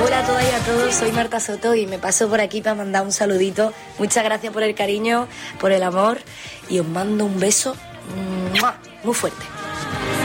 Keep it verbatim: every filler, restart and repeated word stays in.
Hola a todas y a todos, soy Marta Soto y me paso por aquí para mandar un saludito. Muchas gracias por el cariño, por el amor y os mando un beso muy fuerte.